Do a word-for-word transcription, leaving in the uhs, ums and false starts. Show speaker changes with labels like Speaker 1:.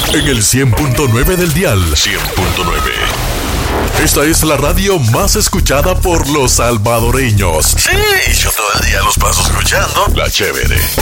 Speaker 1: En el cien punto nueve del dial. cien punto nueve. Esta es la radio más escuchada por los salvadoreños.
Speaker 2: Sí, yo todo el día los paso escuchando.
Speaker 1: La Chévere.